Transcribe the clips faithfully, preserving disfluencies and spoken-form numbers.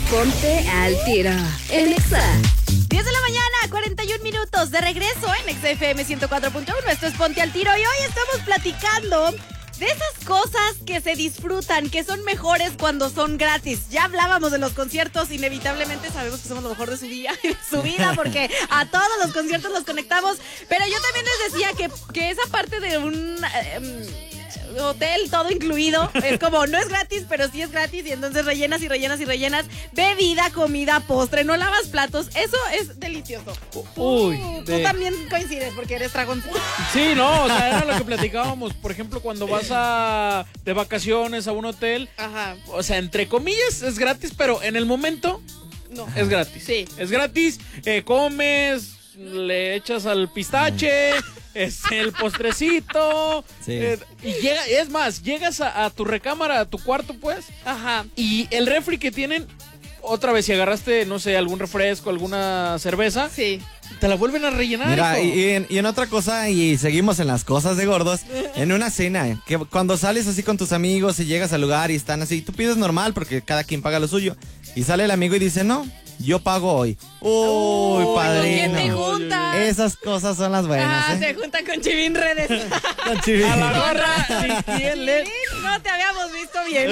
Ponte al tiro en Exa. diez de la mañana, cuarenta y un minutos de regreso en Exa F M ciento cuatro punto uno. Esto es Ponte al Tiro y hoy estamos platicando de esas cosas que se disfrutan, que son mejores cuando son gratis. Ya hablábamos de los conciertos, inevitablemente sabemos que somos lo mejor de su día, de su vida, porque a todos los conciertos los conectamos. Pero yo también les decía que, que esa parte de un eh, hotel todo incluido es como, no es gratis, pero sí es gratis, y entonces rellenas y rellenas y rellenas bebida, comida, postre, no lavas platos. Eso es delicioso. Uy, Tú, de... tú también coincides porque eres dragón. Sí, no, o sea, era lo que platicábamos. Por ejemplo, cuando vas a de vacaciones a un hotel, Ajá. o sea, entre comillas es gratis, pero en el momento No. es gratis. Sí. Es gratis, eh, comes, le echas al pistache, es el postrecito. Sí. eh, y llega, es más, llegas a, a tu recámara, a tu cuarto, pues, Ajá. y el refri que tienen, otra vez, si agarraste, no sé, algún refresco, alguna cerveza, Sí. te la vuelven a rellenar. Mira, hijo. y, y en, y en otra cosa, y seguimos en las cosas de gordos, en una cena, que cuando sales así con tus amigos y llegas al lugar y están así, tú pides normal porque cada quien paga lo suyo, y sale el amigo y dice, no, yo pago hoy. Uy, Uy, ¿con quién te padrino. juntas? Esas cosas son las buenas, Ah, ¿eh? se juntan con Chivín Redes. Con Chivín. A la gorra, si quién le... Chivín, no te habíamos visto bien.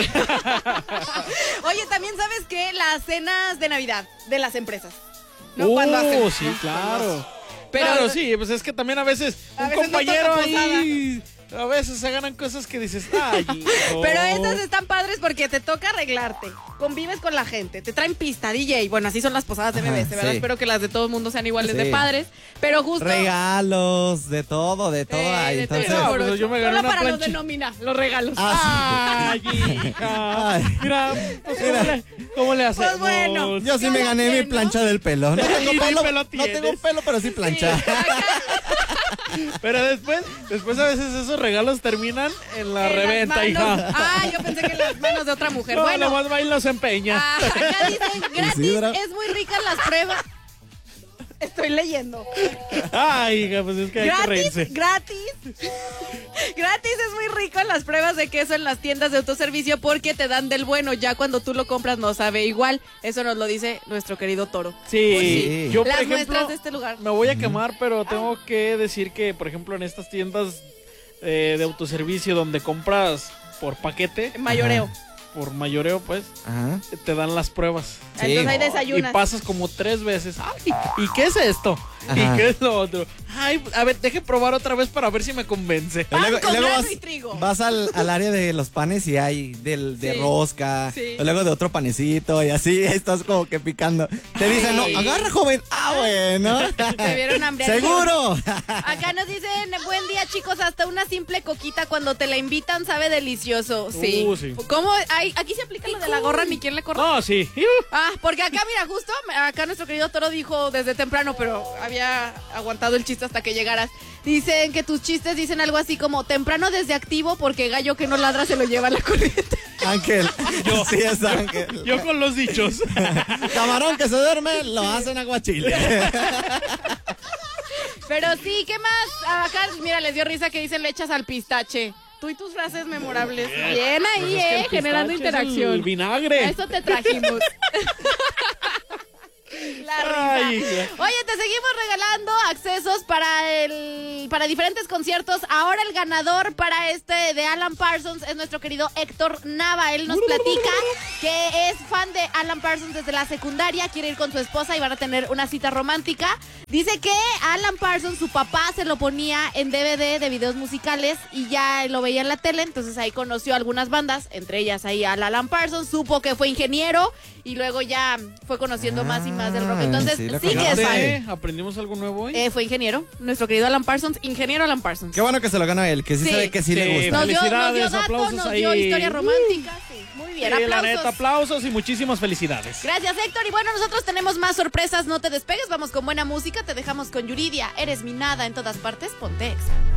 Oye, también sabes que las cenas de Navidad de las empresas. ¿No? Uh, Cuando hacen. sí, claro. Pero- claro, sí, pues es que también a veces A un veces no compañero toca ahí, a veces se ganan cosas que dices, ay, hijo. Pero esas están padres porque te toca arreglarte, convives con la gente, te traen pista, D J. Bueno, así son las posadas de M B S, Ajá, ¿verdad? sí. Espero que las de todo el mundo sean iguales Sí. de padres. Pero justo. Regalos, de todo, de todo Eh, hay. de todo Entonces, No, por pues ocho. yo me gané Solo una para los plancha. de nómina, los regalos. Ah, Ay, hija. Ay. Mira, pues, ¿cómo, le, ¿cómo le hacemos? Pues bueno. yo sí me Cada gané mi quien, ¿no? plancha del pelo. No tengo Ni pelo, pelo no tienes. tengo pelo, pero sí plancha. Pero después, después a veces esos regalos terminan en la En las reventa, manos. hija. Ah, yo pensé que en las manos de otra mujer. No, Bueno, nomás va y los empeña. ah, acá dicen gratis, Isidro. es muy rica las pruebas. Estoy leyendo. Ay, hija, pues es que hay que Gratis, reírse. gratis. Gratis es muy rico en las pruebas de queso en las tiendas de autoservicio porque te dan del bueno. Ya cuando tú lo compras no sabe igual. Eso nos lo dice nuestro querido Toro. Sí, Sí. yo por Las ejemplo muestras de este lugar. me voy a quemar, pero tengo que decir que, por ejemplo, en estas tiendas eh, de autoservicio donde compras por paquete, Mayoreo. por mayoreo, pues, Ajá. te dan las pruebas. Sí. Entonces hay Y desayunas. pasas como tres veces. Ay, ¿y qué es esto? Ajá. ¿Y qué es lo otro? Ay, a ver, deje probar otra vez para ver si me convence. Pan Y luego, con y luego grano vas, y trigo. vas al, al área de los panes y hay del, de Sí. rosca, Sí. y luego de otro panecito y así estás como que picando. Te dicen, no, Ay. agarra, joven. Ah, bueno. Te vieron hambre. ¿Seguro? Acá nos dicen, buen día chicos, hasta una simple coquita cuando te la invitan sabe delicioso. Sí. Uh, sí. ¿Cómo? Ay, aquí se aplica lo de la gorra, ni quién le corre. No, sí. Ah, porque acá, mira, justo, acá nuestro querido Toro dijo desde temprano, pero había aguantado el chiste hasta que llegaras. Dicen que tus chistes dicen algo así como temprano desde activo porque gallo que no ladra se lo lleva la corriente. Ángel. Yo. Sí, es Ángel. Yo con los dichos. Camarón que se duerme, lo hacen aguachile. Pero sí, ¿qué más? Acá, mira, les dio risa que dicen le echas al pistache. Tú y tus frases memorables. Bien ahí, Pues es que eh, el generando pistache es interacción. el vinagre. A eso te trajimos. La risa. Ay, hija. Oye, te seguimos regalando accesos para el para diferentes conciertos. Ahora el ganador para este de Alan Parsons es nuestro querido Héctor Nava. Él nos platica que es fan de Alan Parsons desde la secundaria, quiere ir con su esposa y van a tener una cita romántica. Dice que Alan Parsons, su papá se lo ponía en D V D de videos musicales y ya lo veía en la tele, entonces ahí conoció algunas bandas, entre ellas ahí al Alan Parsons, supo que fue ingeniero y luego ya fue conociendo Ah, más y más del rock. Entonces sí, lo sí que es conoce. fan. Fíjate, aprendimos algo nuevo hoy. Eh, fue ingeniero, nuestro querido Alan Parsons, ingeniero Alan Parsons. Qué bueno que se lo ganó él, que sí, Sí. se ve que sí, Sí. le gusta. Nos dio, nos dio Felicidades, datos, aplausos nos dio ahí. historia romántica. Sí, muy bien, Sí, la aplausos. neta, aplausos y muchísimas felicidades. Gracias, Héctor. Y bueno, nosotros tenemos más sorpresas. No te despegues, vamos con buena música. Te dejamos con Yuridia. Eres mi nada en todas partes. Ponte Exa.